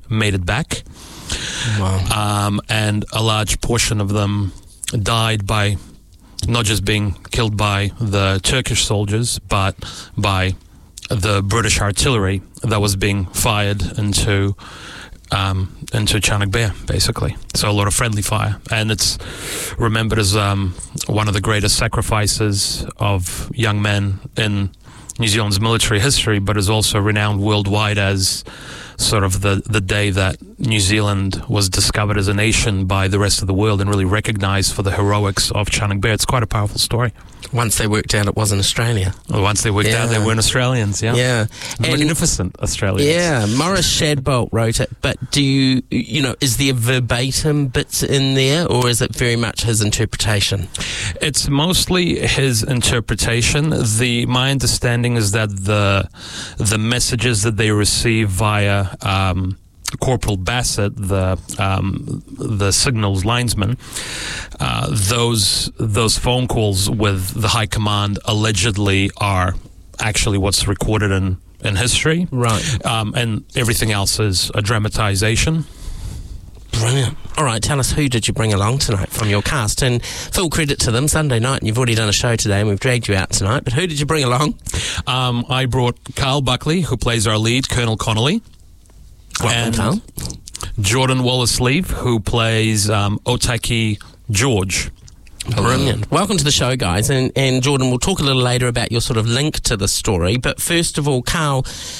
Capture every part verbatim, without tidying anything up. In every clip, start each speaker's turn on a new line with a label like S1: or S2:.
S1: made it back.
S2: Wow.
S1: Um, and a large portion of them died by not just being killed by the Turkish soldiers, but by the British artillery that was being fired into um, into Chunuk Bair, basically. So a lot of friendly fire. And it's remembered as um, one of the greatest sacrifices of young men in New Zealand's military history, but is also renowned worldwide as sort of the, the day that New Zealand was discovered as a nation by the rest of the world and really recognized for the heroics of Chunuk Bair. It's quite a powerful story.
S2: Once they worked out it wasn't Australia.
S1: Well, once they worked
S2: Yeah.
S1: out they weren't Australians, yeah.
S2: Yeah. And-
S1: Magnificent Australians.
S2: Yeah, Morris Shadbolt wrote it, but do you, you know, is there verbatim bits in there, or is it very much his interpretation?
S1: It's mostly his interpretation. The my understanding is that the the messages that they receive via um, Corporal Bassett, the um, the signals linesman, uh, those those phone calls with the high command allegedly are actually what's recorded in, in history.
S2: Right.
S1: Um, and everything else is a dramatization.
S2: Brilliant. All right, tell us, who did you bring along tonight from your cast? And full credit to them, Sunday night, and you've already done a show today and we've dragged you out tonight, but who did you bring along?
S1: Um, I brought Carl Buckley, who plays our lead, Colonel Connolly.
S2: Welcome,
S1: and
S2: Carl.
S1: Jordan Wallace-Leave, who plays um, Otaki George.
S2: Brilliant. Welcome to the show, guys. And, and Jordan, we'll talk a little later about your sort of link to the story. But first of all, Carl,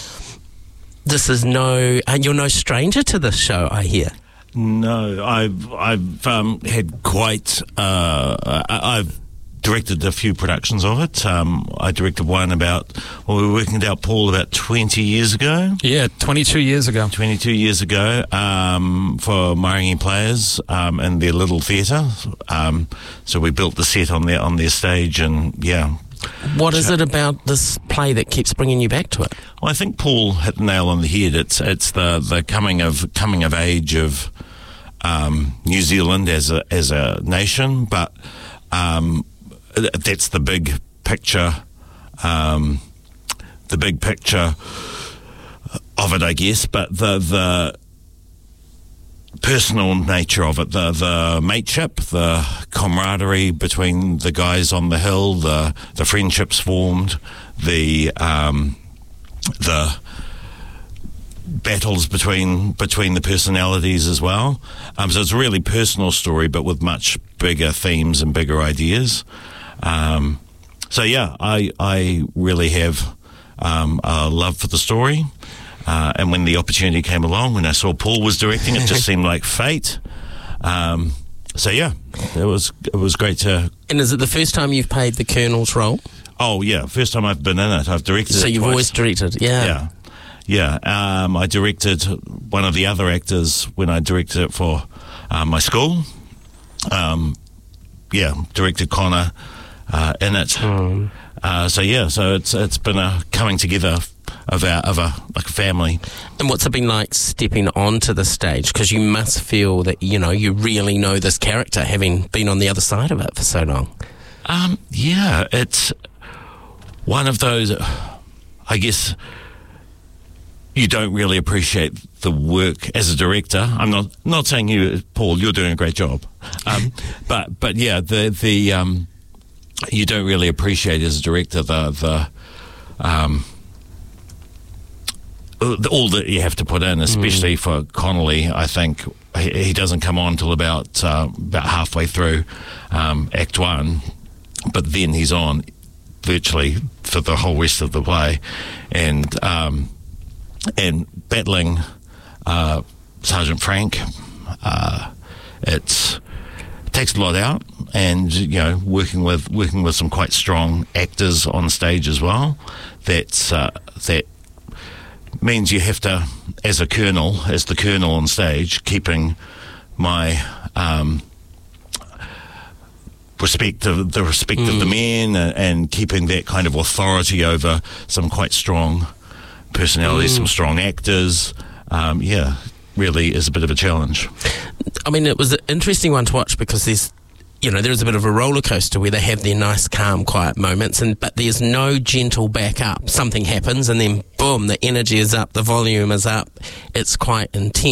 S2: this is no, uh, you're no stranger to this show, I hear.
S3: No, I've I've um, had quite. Uh, I, I've directed a few productions of it. Um, I directed one about. Well, we were working it out, Paul, about twenty years ago.
S1: Yeah, twenty-two years ago.
S3: Twenty-two years ago, um, for Maringi Players um, in their little theatre. Um, so we built the set on their on their stage, and yeah.
S2: What is it about this play that keeps bringing you back to it?
S3: Well, I think Paul hit the nail on the head. It's it's the, the coming of coming of age of um, New Zealand as a as a nation, but um, that's the big picture, um, the big picture of it, I guess. But the the personal nature of it, the the mateship, the camaraderie between the guys on the hill, the the friendships formed, the um, the battles between between the personalities as well. Um, so it's a really personal story, but with much bigger themes and bigger ideas. Um, so yeah, I I really have um, a love for the story. Uh, and when the opportunity came along, when I saw Paul was directing, it just seemed like fate. Um, so yeah, it was it was great to.
S2: And is it the first time you've played the Colonel's role?
S3: Oh yeah, first time I've been in it. I've directed.
S2: So
S3: it
S2: you've
S3: twice.
S2: always directed, yeah.
S3: Yeah, yeah. Um, I directed one of the other actors when I directed it for uh, my school. Um, yeah, directed Connor uh, in it.
S2: Mm.
S3: Uh, so yeah, so it's it's been a coming together of our of a like a family.
S2: And what's it been like stepping onto the stage? Because you must feel that, you know, you really know this character, having been on the other side of it for so long.
S3: Um, yeah, it's one of those, I guess, you don't really appreciate the work as a director. I'm not not saying you, Paul, you're doing a great job. Um, but but yeah, the the um, you don't really appreciate as a director the the um, all that you have to put in, especially mm. for Connolly. I think he, he doesn't come on till about uh, about halfway through um, Act One, but then he's on virtually for the whole rest of the play, and um, and battling uh, Sergeant Frank. Uh, it's it takes a lot out, and you know, working with working with some quite strong actors on stage as well. That's uh, that. means you have to, as a colonel, as the colonel on stage, keeping my um, respect of the respect mm. of the men, and, and keeping that kind of authority over some quite strong personalities, mm. some strong actors. Um, yeah, really is a bit of a challenge.
S2: I mean, it was an interesting one to watch because there's, you know, there's a bit of a roller coaster where they have their nice, calm, quiet moments, and but there's no gentle back up. Something happens, and then boom, the energy is up, the volume is up. It's quite intense.